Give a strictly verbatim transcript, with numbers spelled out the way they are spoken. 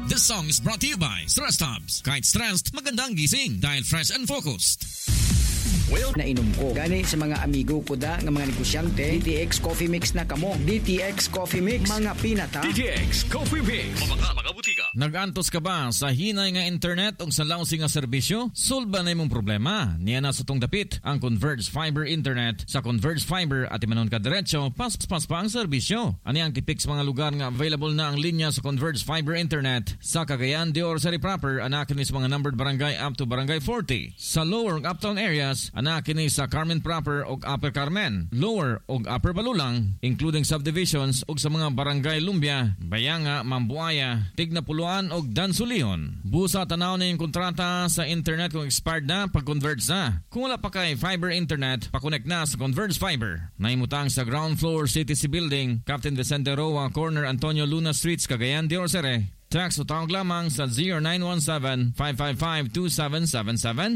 This song is brought to you by Stress Tabs. Kahit stressed, magandang gising dahil fresh and focused. Well, nainom ko. Gani sa mga amigo ko da nga mga negosyante, D T X Coffee Mix na kamo. D T X Coffee Mix, mga pinata. D T X Coffee Mix. Mabaka, mga butika. Nagantos ka ba sa hinay nga internet o sa launsi nga serbisyo? Solba na imong problema. Niya na sa tong dapit ang Converge Fiber Internet. Sa Converge Fiber at imanon ka diretso, pas-pas pa ang serbisyo. Ani ang tipik sa mga lugar nga available na ang linya sa Converge Fiber Internet. Sa Cagayan de Oro City proper, anakin ni sa mga numbered barangay up to barangay forty. Sa lower ug uptown areas, anakin ni sa Carmen proper ug Upper Carmen, lower ug Upper Balulang, including subdivisions ug sa mga barangay Lumbia, Bayanga, Mambuaya, Tignapuluan ug Dansulion. Busa tanaw na yung kontrata sa internet kung expired na pag-converge na. Kung wala pa kay fiber internet, pakonect na sa Converge Fiber. Naimutang sa ground floor C T C Building, Captain Vicente Roa, corner Antonio Luna Streets, Cagayan de Oro City. Text o tawag lamang sa zero nine one seven, five five five, two seven seven seven